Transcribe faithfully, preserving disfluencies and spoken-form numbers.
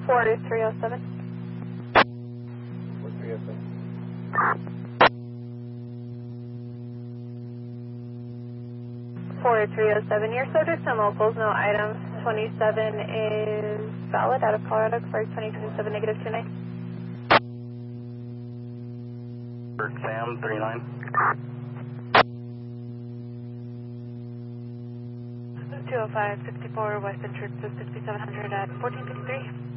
four three oh seven. four three oh seven. four three oh seven. Your subjects and locals, no items. twenty-seven is valid out of Colorado, for twenty twenty-seven negative two nine. Sam, three nine. two oh five, sixty-four, West Entrance, sixty-seven hundred at fourteen fifty-three.